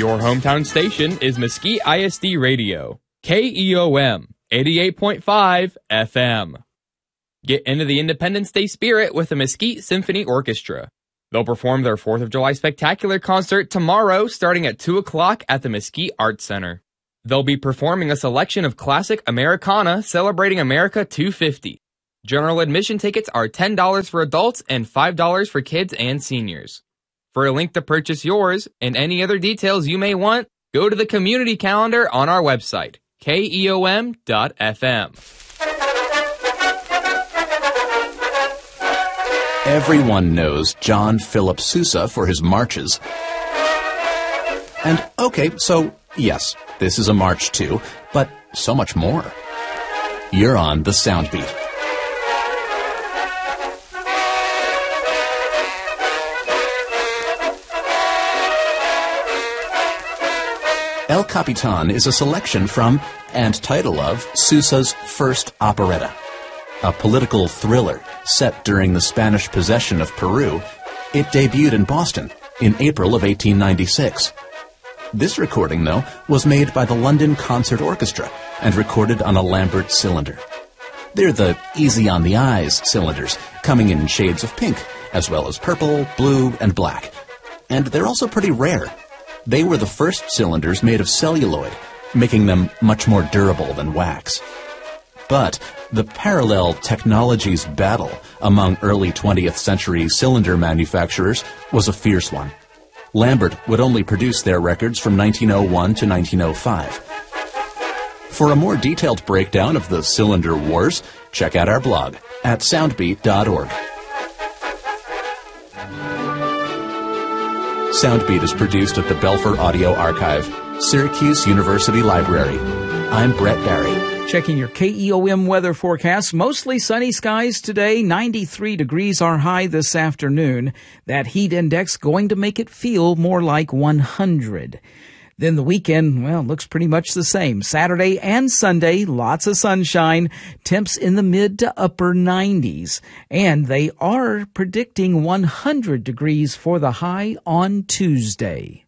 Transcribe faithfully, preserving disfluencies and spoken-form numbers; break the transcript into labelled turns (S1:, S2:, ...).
S1: Your hometown station is Mesquite I S D Radio, K E O M, eighty-eight point five F M. Get into the Independence Day spirit with the Mesquite Symphony Orchestra. They'll perform their fourth of July Spectacular concert tomorrow starting at two o'clock at the Mesquite Arts Center. They'll be performing a selection of classic Americana celebrating America two fifty. General admission tickets are ten dollars for adults and five dollars for kids and seniors. For a link to purchase yours and any other details you may want, go to the community calendar on our website, K E O M dot F M.
S2: Everyone knows John Philip Sousa for his marches. And, okay, so, yes, this is a march too, but so much more. You're on the Soundbeat. El Capitan is a selection from and title of Sousa's first operetta. A political thriller set during the Spanish possession of Peru, it debuted in Boston in April of eighteen ninety-six. This recording, though, was made by the London Concert Orchestra and recorded on a Lambert cylinder. They're the easy-on-the-eyes cylinders, coming in shades of pink, as well as purple, blue, and black. And they're also pretty rare. They were the first cylinders made of celluloid, making them much more durable than wax. But the parallel technologies battle among early twentieth century cylinder manufacturers was a fierce one. Lambert would only produce their records from nineteen oh one to nineteen oh five. For a more detailed breakdown of the cylinder wars, check out our blog at soundbeat dot org. Soundbeat is produced at the Belfer Audio Archive, Syracuse University Library. I'm Brett Barry.
S3: Checking your K E O M weather forecast. Mostly sunny skies today. ninety-three degrees are high this afternoon. That heat index going to make it feel more like one hundred. Then the weekend, well, looks pretty much the same. Saturday and Sunday, lots of sunshine. Temps in the mid to upper nineties. And they are predicting one hundred degrees for the high on Tuesday.